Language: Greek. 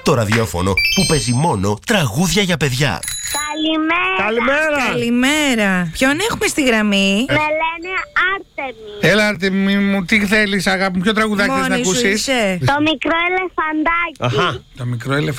Το ραδιόφωνο που παίζει μόνο τραγούδια για παιδιά. Καλημέρα. Καλημέρα. Ποιον έχουμε στη γραμμή? Με λένε Άρτεμι. Έλα, Άρτεμι μου, τι θέλεις αγάπη μου, ποιο τραγουδάκι θες να Μόνη σου ακούσεις? είσαι? Το μικρό ελεφαντάκι. Αχα. Το μικρό ελεφαντάκι.